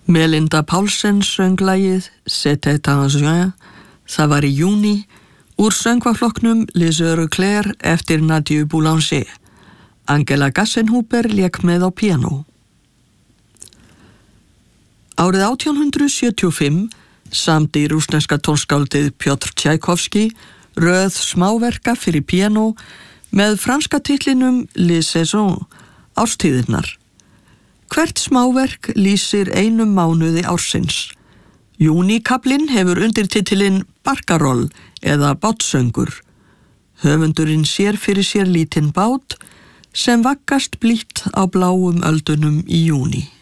Melinda Paulsen söng lagið C'était un juin, það var í júní, úr söngvaflokknum Les Heures Claires eftir Nadia Boulanger. Angela Gassenhuber lék með á píanó. Árið 1875 samdi rússneska tónskáldið Pjotr Tchaikovsky röð smáverka fyrir píanó með franska titlinum Les Saisons, árstíðirnar. Hvert smáverk lýsir einum mánuði ársins. Júníkablinn hefur undirtitilinn Barcarolle eða bátsöngur. Höfundurinn sér fyrir sér lítinn bát sem vaggast blítt á bláum öldunum í júní.